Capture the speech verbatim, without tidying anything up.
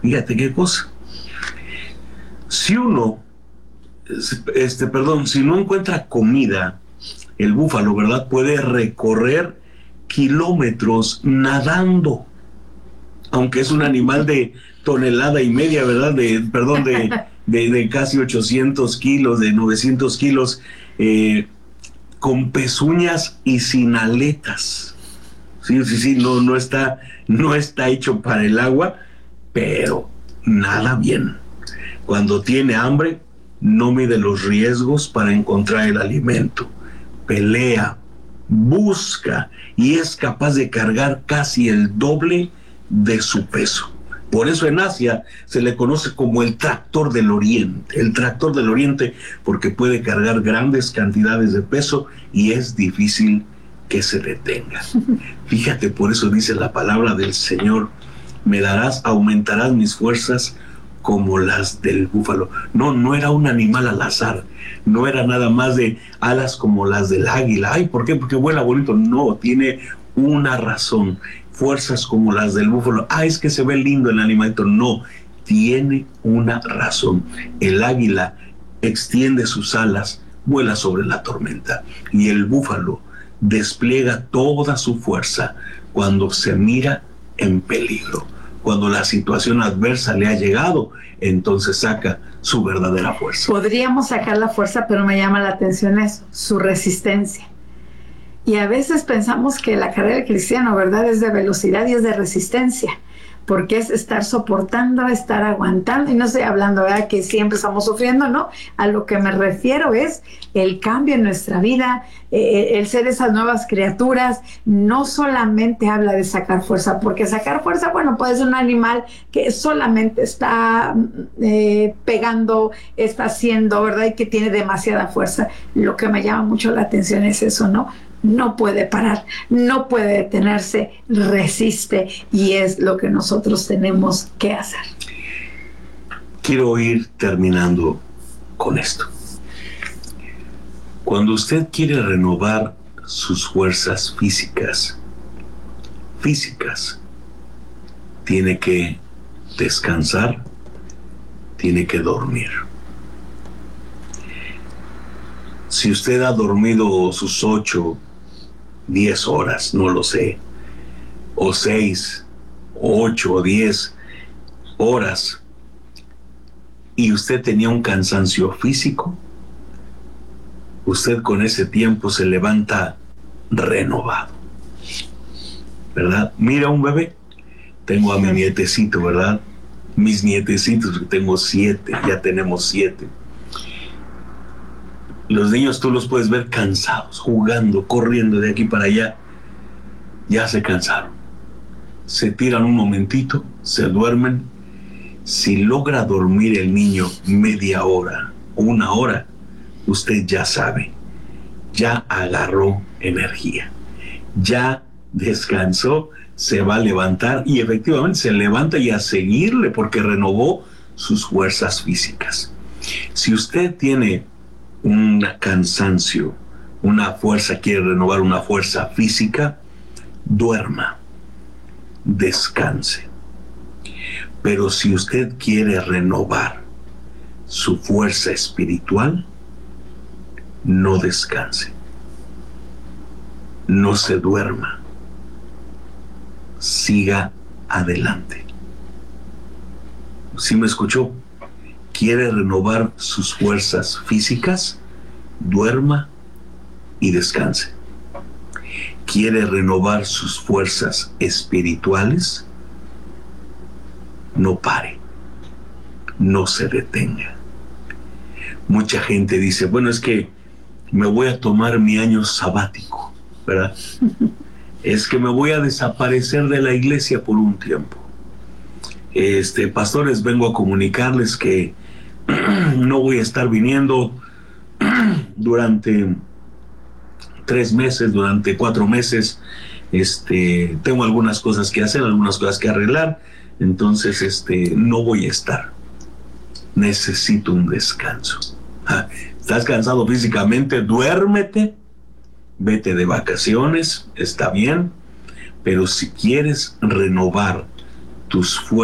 Fíjate qué cosa. Si uno, este, perdón, si no encuentra comida, el búfalo, ¿verdad?, puede recorrer kilómetros nadando, aunque es un animal de tonelada y media, ¿verdad?, de, perdón, de, de, de casi ochocientos kilos, de novecientos kilos, eh, con pezuñas y sin aletas. Sí, sí, sí, no, no está, no está hecho para el agua, pero nada bien. Cuando tiene hambre, no mide los riesgos para encontrar el alimento. Pelea, busca y es capaz de cargar casi el doble de su peso. Por eso en Asia se le conoce como el tractor del Oriente. El tractor del Oriente porque puede cargar grandes cantidades de peso y es difícil que se detenga. Fíjate, por eso dice la palabra del Señor: me darás, aumentarás mis fuerzas como las del búfalo. No, no era un animal al azar, no era nada más de alas como las del águila. Ay, ¿por qué? Porque vuela bonito. No, tiene una razón. Fuerzas como las del búfalo. Ah, es que se ve lindo el animalito. No, tiene una razón. El águila extiende sus alas, vuela sobre la tormenta, y el búfalo despliega toda su fuerza cuando se mira en peligro. Cuando la situación adversa le ha llegado, entonces saca su verdadera fuerza. Podríamos sacar la fuerza, pero me llama la atención eso, su resistencia. Y a veces pensamos que la carrera del cristiano, ¿verdad?, es de velocidad y es de resistencia, porque es estar soportando, estar aguantando, y no estoy hablando, ¿verdad?, que siempre estamos sufriendo, ¿no? A lo que me refiero es el cambio en nuestra vida, eh, el ser esas nuevas criaturas. No solamente habla de sacar fuerza, porque sacar fuerza, bueno, puede ser un animal que solamente está eh, pegando, está haciendo, ¿verdad?, y que tiene demasiada fuerza. Lo que me llama mucho la atención es eso, ¿no? No puede parar, no puede detenerse, resiste, y es lo que nosotros tenemos que hacer. Quiero ir terminando con esto. Cuando usted quiere renovar sus fuerzas físicas, físicas, tiene que descansar, tiene que dormir. Si usted ha dormido sus ocho, diez horas, no lo sé, o seis, ocho o diez horas, y usted tenía un cansancio físico, usted con ese tiempo se levanta renovado, ¿verdad? Mira un bebé, tengo a mi nietecito, ¿verdad? Mis nietecitos, tengo siete, ya tenemos siete. Los niños tú los puedes ver cansados, jugando, corriendo de aquí para allá. Ya se cansaron. Se tiran un momentito, se duermen. Si logra dormir el niño media hora o una hora, usted ya sabe, ya agarró energía, ya descansó, se va a levantar y efectivamente se levanta y a seguirle porque renovó sus fuerzas físicas. Si usted tiene un cansancio, una fuerza, quiere renovar una fuerza física, duerma, descanse. Pero si usted quiere renovar su fuerza espiritual, no descanse, no se duerma, siga adelante. ¿Sí me escuchó? ¿Quiere renovar sus fuerzas físicas? Duerma y descanse. ¿Quiere renovar sus fuerzas espirituales? No pare, no se detenga. Mucha gente dice, bueno, es que me voy a tomar mi año sabático, ¿verdad? Es que me voy a desaparecer de la iglesia por un tiempo. Este, pastores, vengo a comunicarles que no voy a estar viniendo durante tres meses, durante cuatro meses. Este, tengo algunas cosas que hacer, algunas cosas que arreglar, entonces este, no voy a estar. Necesito un descanso. ¿Ah? ¿Estás cansado físicamente? Duérmete, vete de vacaciones, está bien, pero si quieres renovar tus fuerzas,